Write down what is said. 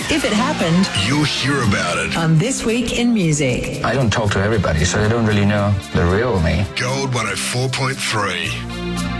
If it happened, you'll hear about it on This Week in Music. I don't talk to everybody, so they don't really know the real me. Gold 104.3.